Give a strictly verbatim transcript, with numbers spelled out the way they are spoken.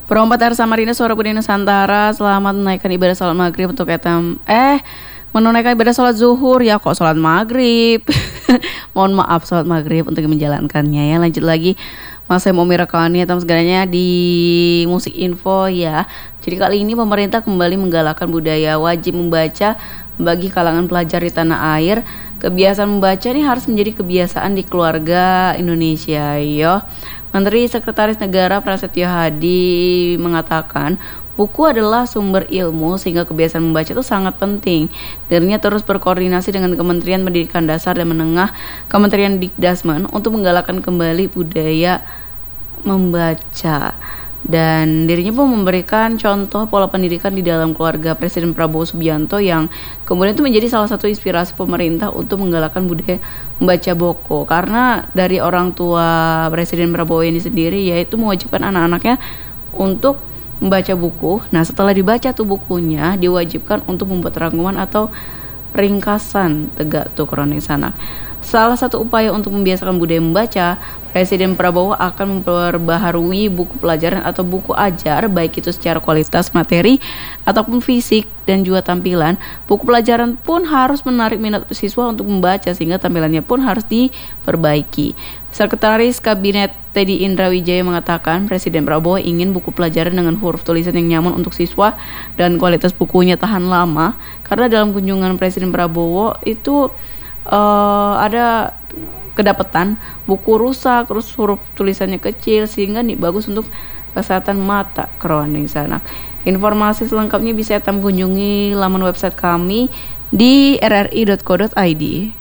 Perompat Air Samarinda Suara Budi Nusantara, selamat menaikkan ibadah sholat maghrib untuk etam eh menunaikan ibadah sholat zuhur ya kok sholat maghrib. Mohon maaf sholat maghrib untuk menjalankannya ya. Lanjut lagi, Mas Em Umi Rakani atas segalanya di Musik Info ya. Jadi kali ini pemerintah kembali menggalakkan budaya wajib membaca bagi kalangan pelajar di tanah air. Kebiasaan membaca ini harus menjadi kebiasaan di keluarga Indonesia yo. Menteri Sekretaris Negara Prasetyo Hadi mengatakan buku adalah sumber ilmu sehingga kebiasaan membaca itu sangat penting. Dirinya terus berkoordinasi dengan Kementerian Pendidikan Dasar dan Menengah, Kementerian Dikdasmen untuk menggalakkan kembali budaya membaca. Dan dirinya pun memberikan contoh pola pendidikan di dalam keluarga Presiden Prabowo Subianto yang kemudian itu menjadi salah satu inspirasi pemerintah untuk menggalakkan budaya membaca buku. Karena dari orang tua Presiden Prabowo ini sendiri yaitu mewajibkan anak-anaknya untuk membaca buku. Nah setelah dibaca tuh bukunya diwajibkan untuk membuat rangkuman atau ringkasan tegak tuh kronik sanak. Salah satu upaya untuk membiasakan budaya membaca, Presiden Prabowo akan memperbaharui buku pelajaran atau buku ajar, baik itu secara kualitas materi ataupun fisik dan juga tampilan. Buku pelajaran pun harus menarik minat siswa untuk membaca sehingga tampilannya pun harus diperbaiki. Sekretaris Kabinet Teddy Indra Wijaya mengatakan Presiden Prabowo ingin buku pelajaran dengan huruf tulisan yang nyaman untuk siswa dan kualitas bukunya tahan lama. Karena dalam kunjungan Presiden Prabowo itu uh, ada kedapatan buku rusak, terus huruf tulisannya kecil sehingga nih bagus untuk kesehatan mata kronik sanak. Informasi selengkapnya bisa Etam kunjungi laman website kami di r r i dot co dot i d.